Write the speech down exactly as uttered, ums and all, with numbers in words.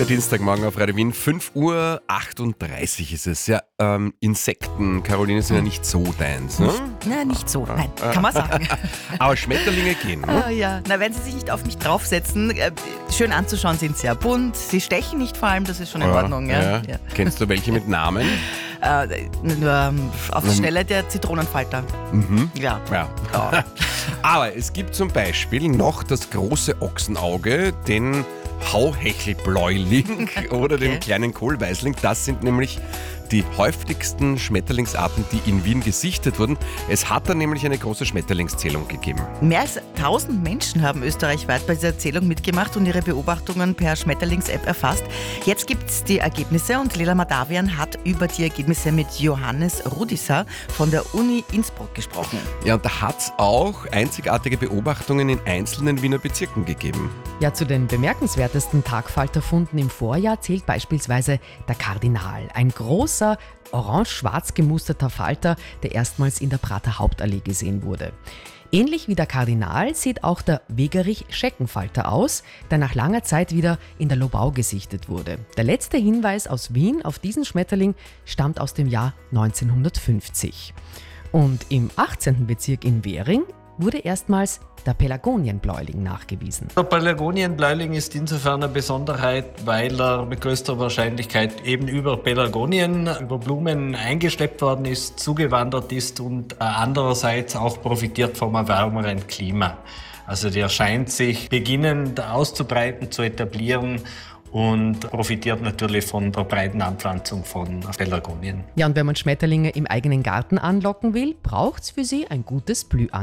Der Dienstagmorgen auf Radio Wien, fünf Uhr achtunddreißig ist es. Ja, ähm, Insekten, Caroline, sind ja nicht so deins, ne? Na, nicht so, nein, kann man sagen. Aber Schmetterlinge gehen, ne? Ah, ja, na, wenn sie sich nicht auf mich draufsetzen, äh, schön anzuschauen, sind sehr bunt, sie stechen nicht vor allem, das ist schon in Ordnung. Ja, Ja. ja. Kennst du welche mit Namen? Äh, nur ähm, auf die Schnelle der Zitronenfalter. Mhm. Ja. Ja. Ja. Aber es gibt zum Beispiel noch das große Ochsenauge, den Hauhechelbläuling oder den Okay. kleinen Kohlweißling. Das sind nämlich die häufigsten Schmetterlingsarten, die in Wien gesichtet wurden. Es hat da nämlich eine große Schmetterlingszählung gegeben. Mehr als tausend Menschen haben österreichweit bei dieser Zählung mitgemacht und ihre Beobachtungen per Schmetterlings-App erfasst. Jetzt gibt es die Ergebnisse und Lela Madavian hat über die Ergebnisse mit Johannes Rudisser von der Uni Innsbruck gesprochen. Ja, und da hat es auch einzigartige Beobachtungen in einzelnen Wiener Bezirken gegeben. Ja, zu den bemerkenswertesten Tagfalterfunden im Vorjahr zählt beispielsweise der Kardinal, ein großer, orange-schwarz gemusterter Falter, der erstmals in der Prater Hauptallee gesehen wurde. Ähnlich wie der Kardinal sieht auch der Wegerich-Scheckenfalter aus, der nach langer Zeit wieder in der Lobau gesichtet wurde. Der letzte Hinweis aus Wien auf diesen Schmetterling stammt aus dem Jahr neunzehnhundertfünfzig. Und im achtzehnten Bezirk in Währing wurde erstmals der Pelargonienbläuling nachgewiesen. Der Pelargonienbläuling ist insofern eine Besonderheit, weil er mit größter Wahrscheinlichkeit eben über Pelargonien, über Blumen eingeschleppt worden ist, zugewandert ist und andererseits auch profitiert vom wärmeren Klima. Also der scheint sich beginnend auszubreiten, zu etablieren und profitiert natürlich von der breiten Anpflanzung von Pelargonien. Ja, und wenn man Schmetterlinge im eigenen Garten anlocken will, braucht es für sie ein gutes Blühangebot.